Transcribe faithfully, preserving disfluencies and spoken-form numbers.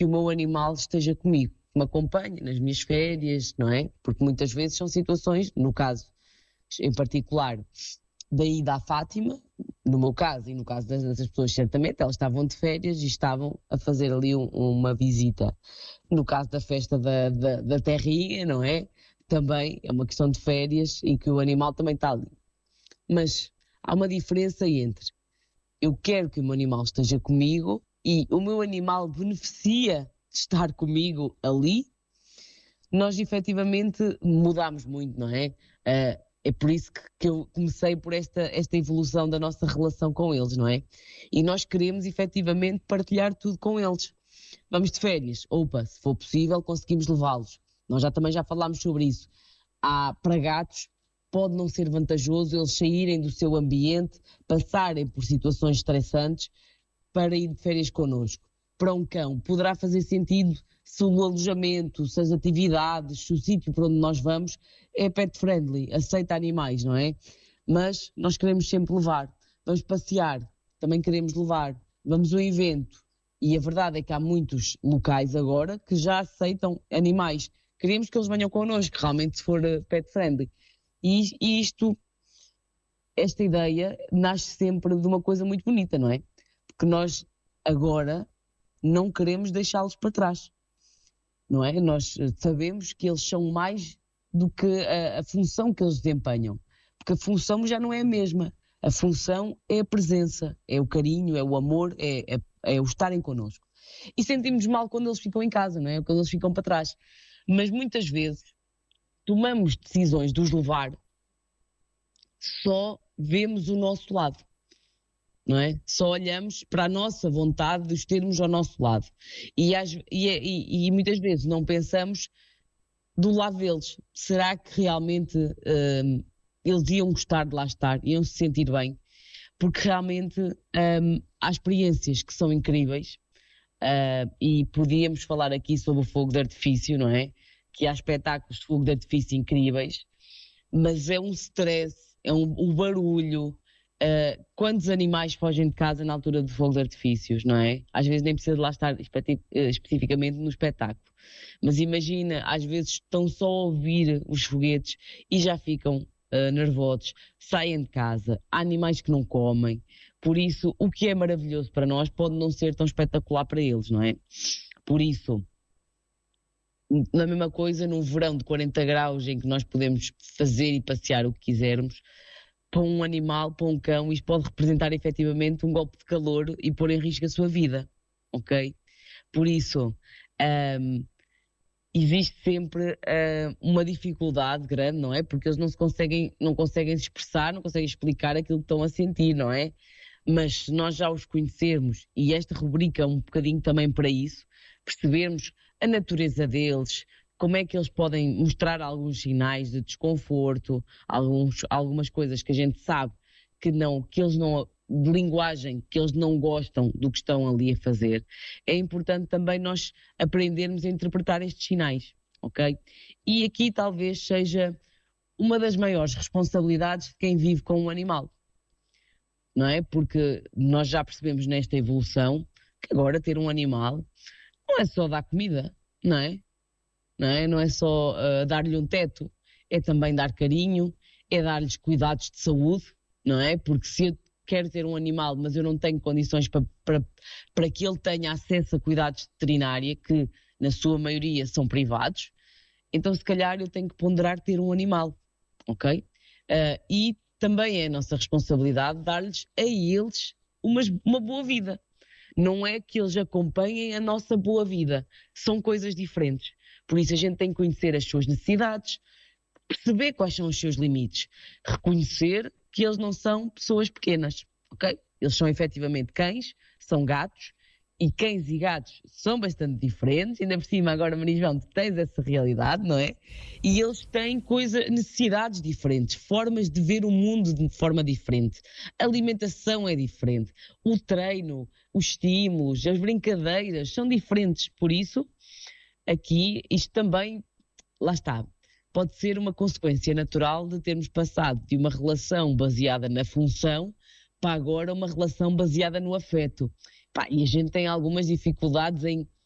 que o meu animal esteja comigo, que me acompanhe nas minhas férias, não é? Porque muitas vezes são situações, no caso em particular da ida à Fátima, no meu caso e no caso das outras pessoas, certamente, elas estavam de férias e estavam a fazer ali um, uma visita. No caso da festa da, da, da terrinha, não é? Também é uma questão de férias em que o animal também está ali. Mas há uma diferença entre eu quero que o meu animal esteja comigo e o meu animal beneficia de estar comigo ali. Nós efetivamente mudámos muito, não é? Uh, É por isso que, que eu comecei por esta, esta evolução da nossa relação com eles, não é? E nós queremos efetivamente partilhar tudo com eles. Vamos de férias, opa, se for possível conseguimos levá-los. Nós já também já falámos sobre isso. Há, para gatos pode não ser vantajoso eles saírem do seu ambiente, passarem por situações estressantes para ir de férias connosco. Para um cão poderá fazer sentido se o alojamento, se as atividades, se o sítio para onde nós vamos é pet friendly, aceita animais, não é? Mas nós queremos sempre levar. Vamos passear, também queremos levar. Vamos a um evento. E a verdade é que há muitos locais agora que já aceitam animais. Queremos que eles venham connosco, realmente se for pet friendly. E, e isto, esta ideia nasce sempre de uma coisa muito bonita, não é? Porque nós agora não queremos deixá-los para trás. Não é? Nós sabemos que eles são mais do que a, a função que eles desempenham. Porque a função já não é a mesma. A função é a presença, é o carinho, é o amor, é, é, é o estarem connosco. E sentimos mal quando eles ficam em casa, não é? Quando eles ficam para trás. Mas muitas vezes tomamos decisões de os levar, só vemos o nosso lado. Não é? Só olhamos para a nossa vontade de os termos ao nosso lado. E, às, e, e, e muitas vezes não pensamos do lado deles. Será que realmente um, eles iam gostar de lá estar, iam se sentir bem? Porque realmente um, há experiências que são incríveis uh, e podíamos falar aqui sobre o fogo de artifício, não é? Que há espetáculos de fogo de artifício incríveis, mas é um stress, é um, um barulho. Uh, quantos animais fogem de casa na altura de fogo de artifícios, não é? Às vezes nem precisa de lá estar espe- especificamente no espetáculo. Mas imagina, às vezes estão só a ouvir os foguetes e já ficam uh, nervosos, saem de casa. Há animais que não comem. Por isso, o que é maravilhoso para nós pode não ser tão espetacular para eles, não é? Por isso, na mesma coisa, num verão de quarenta graus em que nós podemos fazer e passear o que quisermos, para um animal, para um cão, isto pode representar efetivamente um golpe de calor e pôr em risco a sua vida, ok? Por isso, um, existe sempre uh, uma dificuldade grande, não é? Porque eles não se conseguem, não conseguem se expressar, não conseguem explicar aquilo que estão a sentir, não é? Mas se nós já os conhecermos, e esta rubrica é um bocadinho também para isso, percebermos a natureza deles, como é que eles podem mostrar alguns sinais de desconforto, alguns, algumas coisas que a gente sabe que, não, que eles não, de linguagem, que eles não gostam do que estão ali a fazer. É importante também nós aprendermos a interpretar estes sinais, ok? E aqui talvez seja uma das maiores responsabilidades de quem vive com um animal, não é? Porque nós já percebemos nesta evolução que agora ter um animal não é só dar comida, não é? Não é, não é só uh, dar-lhe um teto, é também dar carinho, é dar-lhes cuidados de saúde, não é? Porque se eu quero ter um animal, mas eu não tenho condições para, para, para que ele tenha acesso a cuidados de veterinária, que na sua maioria são privados, então se calhar eu tenho que ponderar ter um animal, ok? Uh, e também é a nossa responsabilidade dar-lhes a eles uma, uma boa vida. Não é que eles acompanhem a nossa boa vida, são coisas diferentes. Por isso a gente tem que conhecer as suas necessidades, perceber quais são os seus limites, reconhecer que eles não são pessoas pequenas, ok? Eles são efetivamente cães, são gatos, e cães e gatos são bastante diferentes, ainda por cima agora, Maria João, tu tens essa realidade, não é? E eles têm coisa, necessidades diferentes, formas de ver o mundo de forma diferente, a alimentação é diferente, o treino, os estímulos, as brincadeiras são diferentes, por isso aqui isto também, lá está, pode ser uma consequência natural de termos passado de uma relação baseada na função para agora uma relação baseada no afeto. Pá, e a gente tem algumas dificuldades em